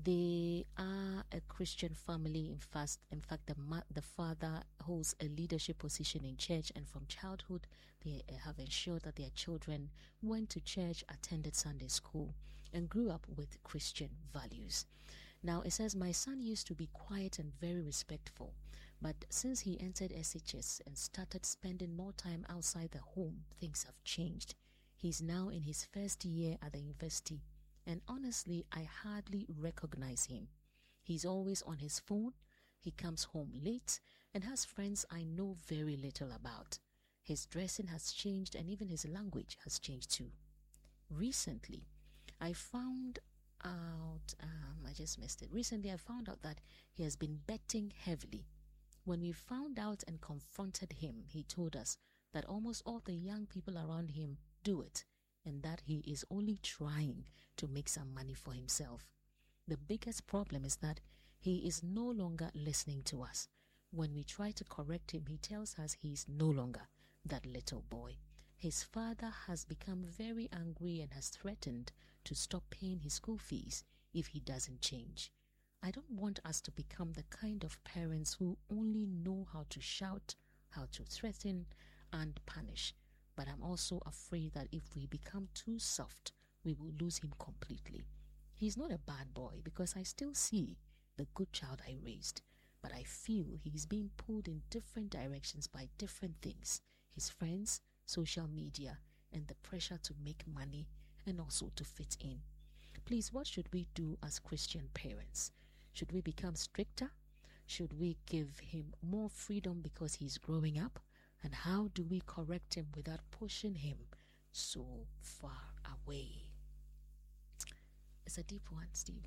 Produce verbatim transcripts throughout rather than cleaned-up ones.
They are a Christian family. In fact, in fact, the ma- the father holds a leadership position in church, and from childhood, they have ensured that their children went to church, attended Sunday school, and grew up with Christian values. Now, it says, my son used to be quiet and very respectful, but since he entered S H S and started spending more time outside the home, things have changed. He's now in his first year at the university, and honestly, I hardly recognize him. He's always on his phone, he comes home late, and has friends I know very little about. His dressing has changed, and even his language has changed too. Recently, I found out, um, I just missed it. Recently, I found out that he has been betting heavily. When we found out and confronted him, he told us that almost all the young people around him do it, and that he is only trying to make some money for himself. The biggest problem is that he is no longer listening to us. When we try to correct him, he tells us he is no longer that little boy. His father has become very angry and has threatened to stop paying his school fees if he doesn't change. I don't want us to become the kind of parents who only know how to shout, how to threaten, and punish. But I'm also afraid that if we become too soft, we will lose him completely. He's not a bad boy because I still see the good child I raised, but I feel he's being pulled in different directions by different things. His friends, social media, and the pressure to make money and also to fit in. Please, what should we do as Christian parents? Should we become stricter? Should we give him more freedom because he's growing up? And how do we correct him without pushing him so far away? It's a deep one, Steve.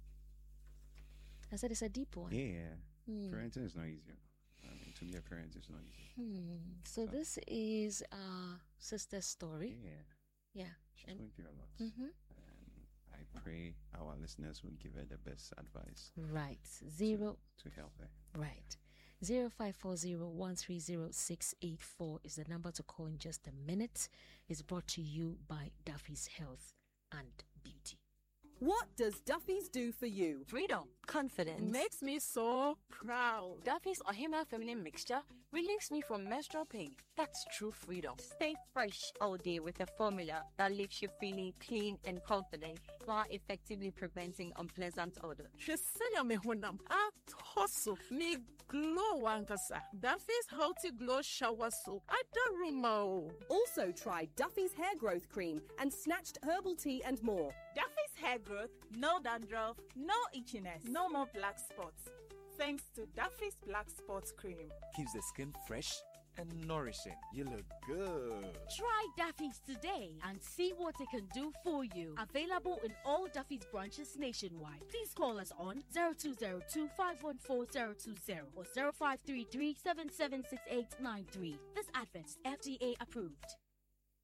I said it's a deep one. Yeah. Hmm. Parenting is not easy. I mean, to be a parent is not easy. Hmm. So, so this is our sister's story. Yeah. Yeah. She's and, going through a lot. Mm-hmm. And I pray our listeners will give her the best advice. Right. Zero. To, to help her. Right. zero five four zero one three zero six eight four is the number to call in just a minute. It's brought to you by Duffy's Health and Beauty. What does Duffy's do for you? Freedom. Confidence. Makes me so proud. Duffy's Ohima Feminine Mixture relieves me from menstrual pain. That's true freedom. Stay fresh all day with a formula that leaves you feeling clean and confident while effectively preventing unpleasant odor. Shesenya me honam at hustle me glow wankasa. Duffy's Healthy Glow Shower Soap. Adaruma. Also try Duffy's Hair Growth Cream and Snatched Herbal Tea and more. Duffy's Hair Growth, no dandruff, no itchiness, no more black spots. Thanks to Duffy's Black Spots Cream. Keeps the skin fresh and nourishing. You look good. Try Duffy's today and see what it can do for you. Available in all Duffy's branches nationwide. Please call us on zero two zero two, five one four, zero two zero or zero five three three, seven seven six eight nine three. This advert is F D A approved.